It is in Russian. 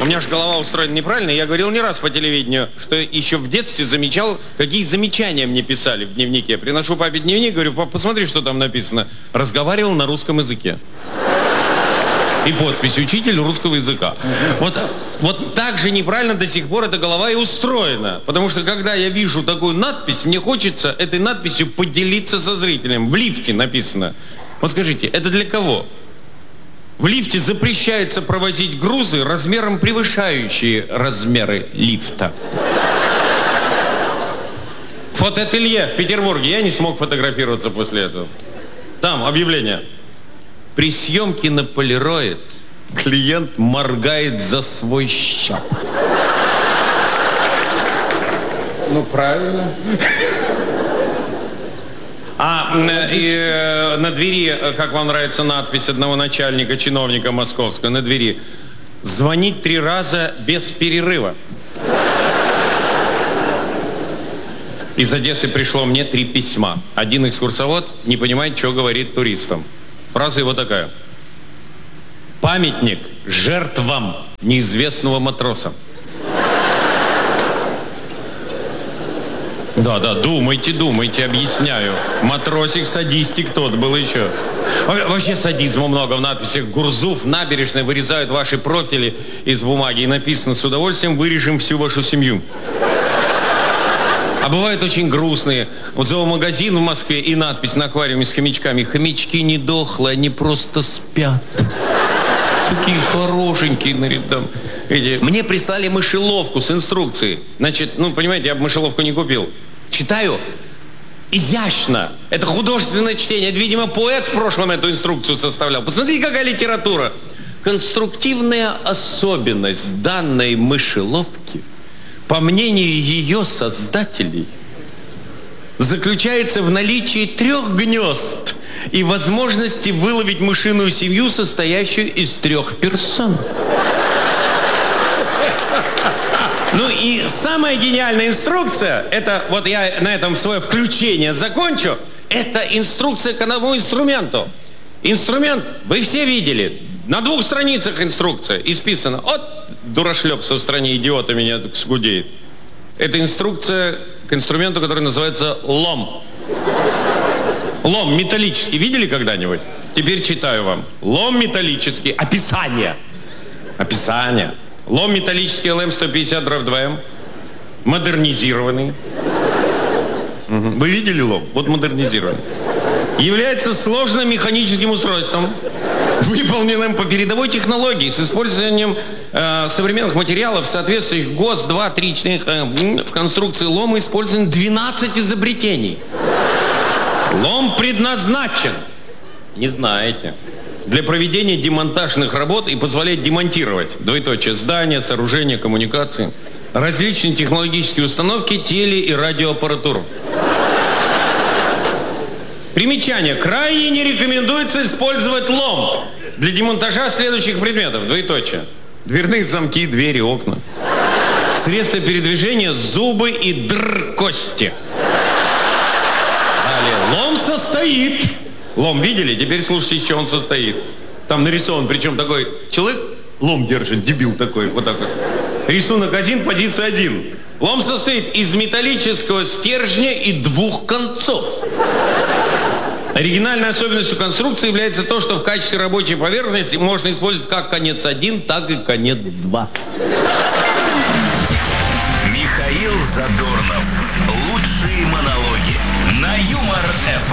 У меня же голова устроена неправильно. Я говорил не раз по телевидению, что еще в детстве замечал, какие замечания мне писали в дневнике. Я приношу папе дневник, говорю: пап, посмотри, что там написано. Разговаривал на русском языке. И подпись: учитель русского языка. Вот так же неправильно до сих пор эта голова и устроена. Потому что когда я вижу такую надпись, мне хочется этой надписью поделиться со зрителем. В лифте написано. Вот скажите, это для кого? В лифте запрещается провозить грузы размером превышающие размеры лифта. Фотоателье в Петербурге. Я не смог фотографироваться после этого. Там объявление. При съемке на полироид клиент моргает за свой счет. Ну, правильно. На двери, как вам нравится надпись одного начальника, чиновника московского, на двери: звонить 3 раза без перерыва. Из Одессы пришло мне 3 письма. Один экскурсовод не понимает, что говорит туристам. Фраза его такая: памятник жертвам неизвестного матроса. Да, думайте, объясняю. Матросик, садистик тот был еще. Вообще садизма много в надписях. Гурзуф, набережная, вырезают ваши профили из бумаги. И написано: с удовольствием вырежем всю вашу семью. А бывают очень грустные. Вот зоомагазин в Москве и надпись на аквариуме с хомячками: хомячки не дохлые, они просто спят. Такие хорошенькие, там. Мне прислали мышеловку с инструкцией. Значит, понимаете, я бы мышеловку не купил. Читаю изящно. Это художественное чтение. Это, видимо, поэт в прошлом эту инструкцию составлял. Посмотрите, какая литература. Конструктивная особенность данной мышеловки, по мнению ее создателей, заключается в наличии 3 гнезд и возможности выловить мышиную семью, состоящую из 3 персон. Ну и самая гениальная инструкция, это вот я на этом свое включение закончу, это инструкция к одному инструменту. Инструмент вы все видели. На 2 страницах инструкция исписана. Вот дурашлепство в стране идиота меня так скудеет. Это инструкция к инструменту, который называется лом. Лом металлический. Видели когда-нибудь? Теперь читаю вам. Лом металлический. Описание. Лом металлический ЛМ-150/2М. Модернизированный. Вы видели лом? Вот модернизированный. Является сложным механическим устройством, выполненным по передовой технологии с использованием современных материалов, соответствующих ГОСТ 2, 3, 4. В конструкции лома использовано 12 изобретений. Лом предназначен, не знаете, для проведения демонтажных работ и позволяет демонтировать, здания, сооружения, коммуникации, различные технологические установки, теле- и радиоаппаратуру. Примечание. Крайне не рекомендуется использовать лом для демонтажа следующих предметов. Дверные замки, двери, окна. Средства передвижения, зубы и кости. Далее. Лом состоит. Лом видели? Теперь слушайте, из чего он состоит. Там нарисован, причем такой человек лом держит, дебил такой, вот так вот. Рисунок 1, позиция 1. Лом состоит из металлического стержня и 2 концов. Оригинальной особенностью конструкции является то, что в качестве рабочей поверхности можно использовать как конец 1, так и конец 2. Михаил Задорнов. Лучшие монологи на Юмор ФМ.